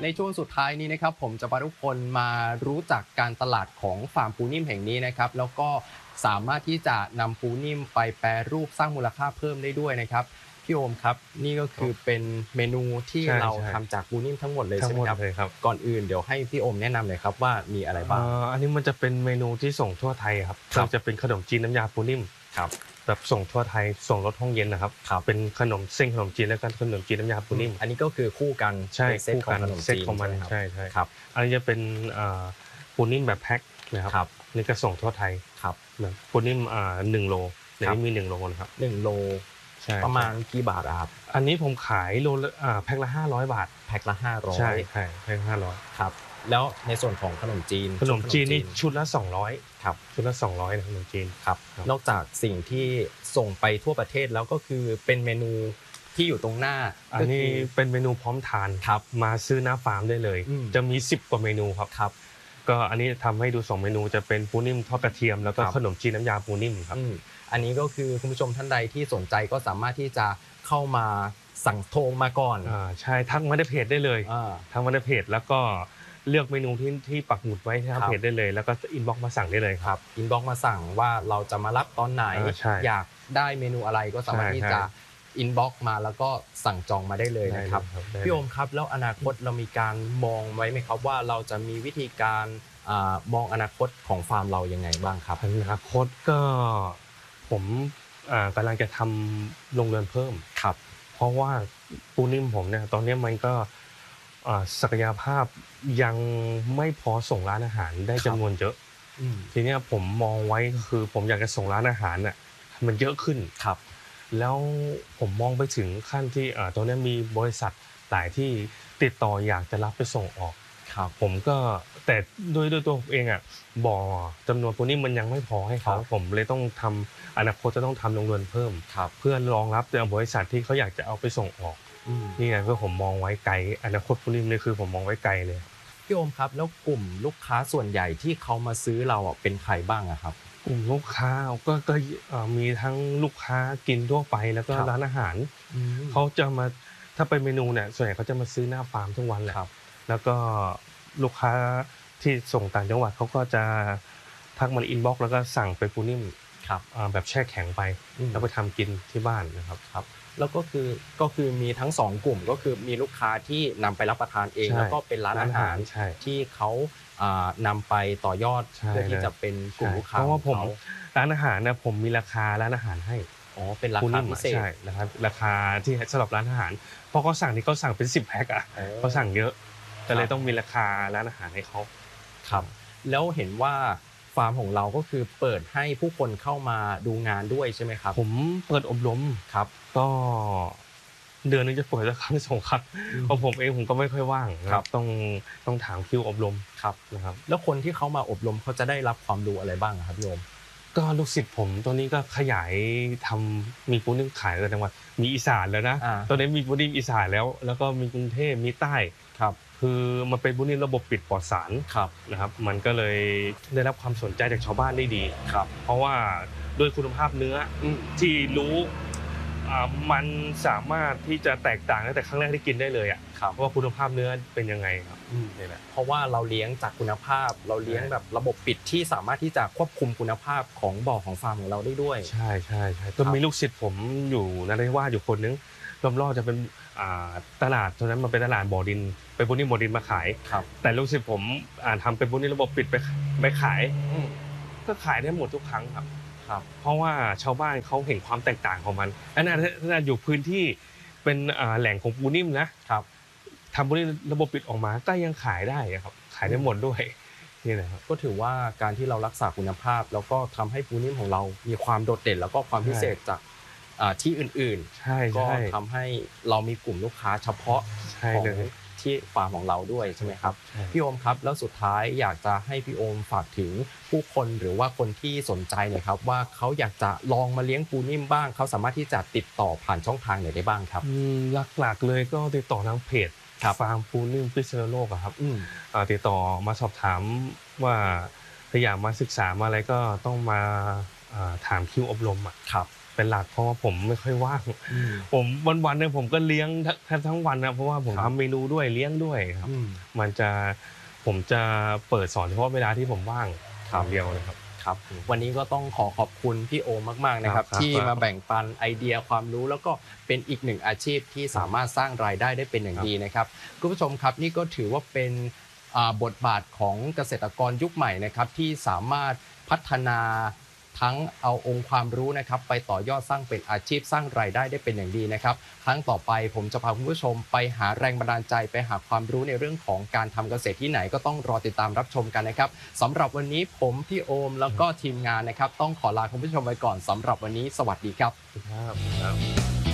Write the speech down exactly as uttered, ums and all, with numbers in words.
ในช่วงสุดท้ายนี้นะครับผมจะพาทุกคนมารู้จักการตลาดของฟาร์มปูนิ่มแห่งนี้นะครับแล้วก็สามารถที่จะนำปูนิ่มไปแปรรูปสร้างมูลค่าเพิ่มได้ด้วยนะครับพี่โอมครับนี่ก็คือเป็นเมนูที่เราทำจากปูนิ่มทั้งหมดเลยใช่ไหมครับก่อนอื่นเดี๋ยวให้พี่โอมแนะนำเลยครับว่ามีอะไรบ้างอันนี้มันจะเป็นเมนูที่ส่งทั่วไทยครับจะเป็นขนมจีนน้ำยาปูนิ่มครับแบบส่งทั่วไทยส่งรถห้องเย็นนะครับเป็นขนมเส้นขนมจีนและก็ขนมจีนน้ำยาปูนิ่มอันนี้ก็คือคู่กันใช่คู่กันเซตของมันใช่ใช่ครับอันนี้จะเป็นปูนิ่มแบบแพ็คนะครับนี่ก็ส่งทั่วไทยครับปูนิ่มหนึ่งโลในนี้มีหนึ่งโลนะครับหนึ่งโลประมาณกี่บาทครับอันนี้ผมขายโลแพ็คละห้าร้อยบาทแพ็คละห้าร้อยใช่ใช่แพ็คห้าร้อยครับแล้วในส่วนของขนมจีนขนมจีนนี่ชุดละสองร้อยครับชุดละสองร้อยนะขนมจีนครับนอกจากสิ่งที่ส่งไปทั่วประเทศแล้วก็คือเป็นเมนูที่อยู่ตรงหน้าอันนี้เป็นเมนูพร้อมทานครับมาซื้อหน้าฟาร์มได้เลยจะมีสิบกว่าเมนูครับครับก็อันนี้ทำให้ดูสองเมนูจะเป็นปูนิ่มทอดกระเทียมแล้วก็ขนมจีนน้ำยาปูนิ่มครับอันนี้ก็คือคุณผู้ชมท่านใดที่สนใจก็สามารถที่จะเข้ามาสั่งโทรมาก่อนอ่าใช่ทักมาในเพจได้เลยทักมาในเพจแล้วก็เลือกเมนูที่ที่ปักหมุดไว้ที่เพจได้เลยแล้วก็อินบ็อกซ์มาสั่งได้เลยครับอินบ็อกซ์มาสั่งว่าเราจะมารับตอนไหนอยากได้เมนูอะไรก็สามารถที่จะอินบ็อกซ์มาแล้วก็สั่งจองมาได้เลยนะครับพี่โอมครับแล้วอนาคตเรามีการมองไว้ไหมครับว่าเราจะมีวิธีการมองอนาคตของฟาร์มเรายังไงบ้างครับอนาคตก็ผมกำลังจะทำโรงเรือนเพิ่มครับเพราะว่าปูนิ่มผมเนี่ยตอนนี้มันก็ศักยภาพยังไม่พอส่งร้านอาหารได้จำนวนเยอะทีนี้ผมมองไว้ก็คือผมอยากจะส่งร้านอาหารน่ะมันเยอะขึ้นครับแล้วผมมองไปถึงขั้นที่ตอนนี้มีบริษัทหลายที่ติดต่ออยากจะรับไปส่งออกครับผมก็แต่ด้วยด้วยตัวผมเองอ่ะบ่อจำนวนปูนิ่มมันยังไม่พอให้เขาผมเลยต้องทำอนาคตจะต้องทำโรงเรือนเพิ่มเพื่อรองรับบริษัทที่เขาอยากจะเอาไปส่งออกนี่ไงเพื่อผมมองไว้ไกลอนาคตปูนิ่มนี่คือผมมองไว้ไกลเลยพี่โอมครับแล้วกลุ่มลูกค้าส่วนใหญ่ที่เขามาซื้อเราอ่ะเป็นใครบ้างอะครับกลุ่มลูกค้าก็ก็มีทั้งลูกค้ากินทั่วไปแล้วก็ร้านอาหารเขาจะมาถ้าเป็นเมนูเนี่ยส่วนใหญ่เขาจะมาซื้อหน้าฟาร์มทุกวันแหละแล้วก็ลูกค้าที่ส่งต่างจังหวัดเขาก็จะทักมาอินบ็อกซ์แล้วก็สั่งเป็นปูนิ่มแบบแช่แข็งไปแล้วไปทำกินที่บ้านนะครับครับแล้วก็คือก็คือมีทั้งสองกลุ่มก็คือมีลูกค้าที่นำไปรับประทานเองแล้วก็เป็นร้านอาหารที่เขานำไปต่อยอดเพื่อที่จะเป็นกลุ่มลูกค้าเพราะว่าผมร้านอาหารเนี่ยผมมีราคาร้านอาหารให้อ๋อเป็นราคาพิเศษใช่นะครับราคาที่สำหรับร้านอาหารเพราะเขาสั่งนี่เขาสั่งเป็นสิบแพ็คอ่ะเขาสั่งเยอะก็เลยต้องมีราคาร้านอาหารให้เขาครับแล้วเห็นว่าฟาร์มของเราก็คือเปิดให้ผู้คนเข้ามาดูงานด้วยใช่ไหมครับผมเปิดอบรมครับก็เดือนนึงจะเปิดสักครั้งสองครั้งเพราะผมเองผมก็ไม่ค่อยว่างครับต้องต้องถามคิวอบรมครับนะครับแล้วคนที่เขามาอบรมเขาจะได้รับความรู้อะไรบ้างครับพี่โอมก็ลูกศิษย์ผมตอนนี้ก็ขยายทำมีปูนิ่มขายในจังหวัดมีอีสานแล้วนะตอนนี้มีปูนิ่มอีสานแล้วแล้วก็มีกรุงเทพมีใต้ครับคือมันเป็นปูนิ่มระบบปิดปลอดสารนะครับมันก็เลยได้รับความสนใจจากชาวบ้านได้ดีครับเพราะว่าด้วยคุณภาพเนื้อที่รู้มันสามารถที่จะแตกต่างตั้งแต่ครั้งแรกที่กินได้เลยอ่ะว่าคุณภาพเนื้อเป็นยังไงครับนี่แหละเพราะว่าเราเลี้ยงจากคุณภาพเราเลี้ยงแบบระบบปิดที่สามารถที่จะควบคุมคุณภาพของบ่อของฟาร์มของเราได้ด้วยใช่ใช่ใช่ก็มีลูกศิษย์ผมอยู่นราธิวาสอยู่คนนึงรอบๆจะเป็นตลาดตอนนั้นมันเป็นตลาดบ่อดินไปปูนิ่มบ่อดินมาขายแต่ลูกศิษย์ผมทำเป็นปูนิ่มระบบปิดไปไปขายก็ขายได้หมดทุกครั้งครับครับเพราะว่าชาวบ้านเขาเห็นความแตกต่างของมันอันนั้นถ้าอยู่พื้นที่เป็นแหล่งของปูนิ่มนะครับทำปูนิ่มระบบปิดออกมาก็ยังขายได้ครับขายได้หมดด้วยนี่แหละครับก็ถือว่าการที่เรารักษาคุณภาพแล้วก็ทำให้ปูนิ่มของเรามีความโดดเด่นแล้วก็ความพิเศษจากที่อื่นๆก็ทำให้เรามีกลุ่มลูกค้าเฉพาะของที่ฟาร์มของเราด้วยใช่ไหมครับพี่โอมครับแล้วสุดท้ายอยากจะให้พี่โอมฝากถึงผู้คนหรือว่าคนที่สนใจเนี่ยครับว่าเขาอยากจะลองมาเลี้ยงปูนิ่มบ้างเขาสามารถที่จะติดต่อผ่านช่องทางไหนได้บ้างครับหลักๆเลยก็ติดต่อทางเพจฟาร์มปูนิ่มพิษณุโลกครับติดต่อมาสอบถามว่าถ้าอยากมาศึกษามาอะไรก็ต้องมาถามคิวอบรมอ่ะครับเป็นหลักเพราะว่าผมไม่ค่อยว่างผมวันๆเนี่ยผมก็เลี้ยงแทบทั้งวันนะเพราะว่าผมทำเมนูด้วยเลี้ยงด้วยครับมันจะผมจะเปิดสอนเฉพาะเวลาที่ผมว่างอย่างเดียวเลยครับครับวันนี้ก็ต้องขอขอบคุณพี่โอมากๆนะครับที่มาแบ่งปันไอเดียความรู้แล้วก็เป็นอีกหนึ่งอาชีพที่สามารถสร้างรายได้ได้เป็นอย่างดีนะครับคุณผู้ชมครับนี่ก็ถือว่าเป็นบทบาทของเกษตรกรยุคใหม่นะครับที่สามารถพัฒนาทั้งเอาองค์ความรู้นะครับไปต่อยอดสร้างเป็นอาชีพสร้างรายได้ได้เป็นอย่างดีนะครับครั้งต่อไปผมจะพาคุณผู้ชมไปหาแรงบันดาลใจไปหาความรู้ในเรื่องของการทำเกษตรที่ไหนก็ต้องรอติดตามรับชมกันนะครับสำหรับวันนี้ผมพี่โอมแล้วก็ทีมงานนะครับต้องขอลาคุณผู้ชมไปก่อนสำหรับวันนี้สวัสดีครับ